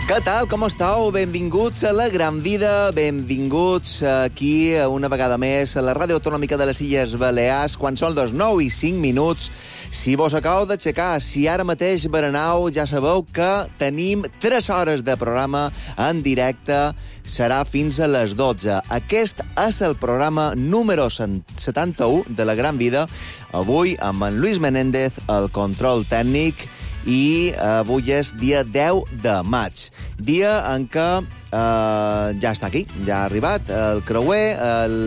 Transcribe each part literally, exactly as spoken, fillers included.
Què tal, com esteu? Benvinguts a La Gran Vida, benvinguts aquí una vegada més a la Ràdio Autonòmica de les Illes Balears, quan són les nou i cinc minuts. Si vos acabeu d'aixecar, si ara mateix berenau, ja sabeu que tenim tres hores de programa en directe, serà fins a les dotze. Aquest és el programa número setanta-u de La Gran Vida, avui amb en Luis Menéndez, el control tècnic, i avui és dia deu de maig, dia en què uh, ja està aquí, ja ha arribat el creuer, el...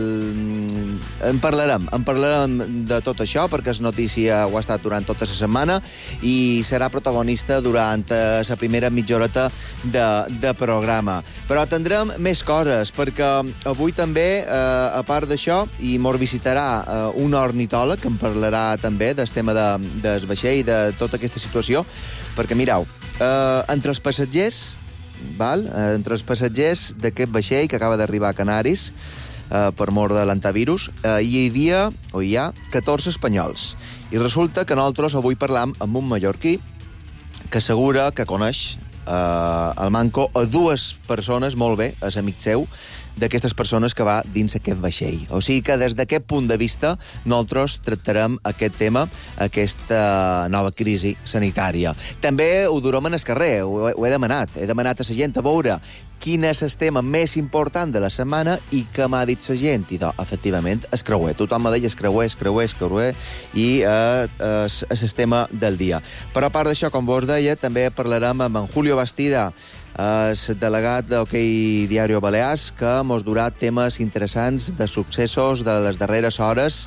en parlarem, en parlarem de tot això, perquè és notícia, ho ha estat durant tota la setmana, i serà protagonista durant uh, la primera mitja horeta de, de programa. Però tindrem més coses, perquè avui també, uh, a part d'això, i mos visitarà uh, un ornitòleg, que en parlarà també del tema de, del vaixell i de tota aquesta situació, perquè, mireu, eh, entre els passatgers, val? Eh, entre els passatgers d'aquest vaixell que acaba d'arribar a Canaris, eh, per mort de l'antivirus, eh, hi havia, o hi ha, catorze espanyols. I resulta que nosaltres avui parlam amb un mallorquí que assegura que coneix eh, el manco a dues persones, molt bé, és amic seu, d'aquestes persones que va dins aquest vaixell. O sigui que des d'aquest punt de vista nosaltres tractarem aquest tema, aquesta nova crisi sanitària. També ho durem en el carrer, ho he, ho he demanat. He demanat a la gent a veure quin és el tema més important de la setmana i què m'ha dit la gent. I doncs, efectivament, el creuer. Tothom m'ha dit el creuer, el creuer, el creuer, i eh, és, és el tema del dia. Però a part d'això, com vos deia, també parlarem amb en Julio Bastida, és delegat d'Hockey Diario Balears, que mos durà temes interessants de successos de les darreres hores,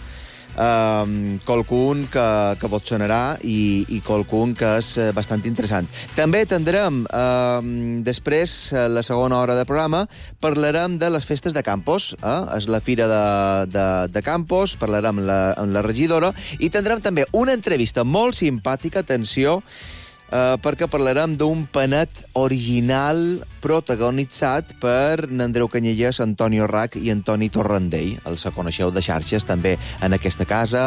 eh, qualcun que, que vos sonarà i, i qualcun que és bastant interessant. També tindrem, eh, després, la segona hora de programa, parlarem de les festes de Campos, eh? És la fira de, de, de Campos, parlarem amb la, amb la regidora, i tindrem també una entrevista molt simpàtica, atenció, Uh, perquè parlarem d'un panet original protagonitzat per Andreu Canyelles, Antonio Rac i Antoni Torrandell. Els coneixeu de xarxes també en aquesta casa.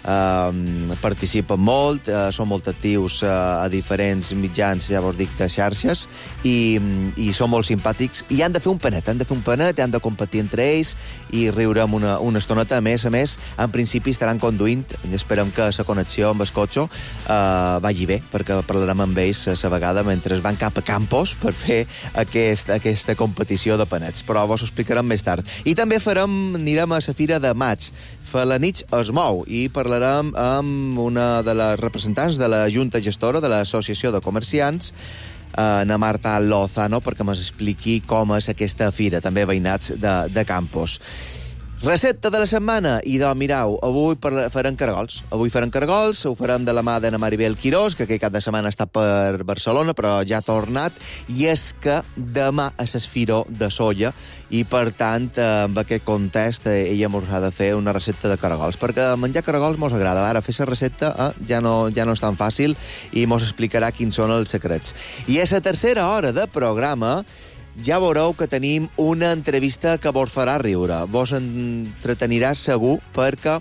Uh, participen molt, uh, són molt actius uh, a diferents mitjans, ja vos dic, de xarxes, i, i són molt simpàtics, i han de fer un panet, han de fer un panet, han de competir entre ells i riurem una, una estoneta. A més a més, en principi estaran conduint, i esperem que la connexió amb el cotxe uh, vagi bé, perquè parlarem amb ells a la vegada mentre van cap a Campos per fer aquest, aquesta competició de panets, però vos ho explicarem més tard. I també farem, anirem a la Fira de Maig, Felanitx es mou, i parlarem amb una de les representants de la Junta Gestora de l'Associació de Comerciants, na Marta Lozano, perquè ens expliqui com és aquesta fira, també veïnats de, de Campos. Recepta de la setmana, i doncs, mireu, avui farem caragols. Avui farem caragols, ho farem de la mà de na Maribel Quirós, que aquest cap de setmana està per Barcelona, però ja ha tornat, i és que demà és el Firó de Solla, i per tant, amb aquest context, ella mos ha de fer una recepta de caragols, perquè menjar caragols mos agrada. Ara, fer la recepta eh, ja, no, ja no és tan fàcil, i mos explicarà quins són els secrets. I a la tercera hora de programa ja veureu que tenim una entrevista que vos farà riure. Vos entretenirà segur, perquè